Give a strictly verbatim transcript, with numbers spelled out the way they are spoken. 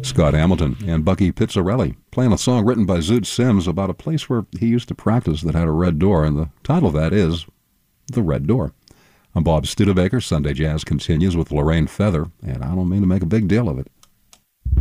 Scott Hamilton and Bucky Pizzarelli playing a song written by Zoot Sims about a place where he used to practice that had a red door, and the title of that is The Red Door. I'm Bob Studebaker. Sunday Jazz continues with Lorraine Feather, and I don't mean to make a big deal of it.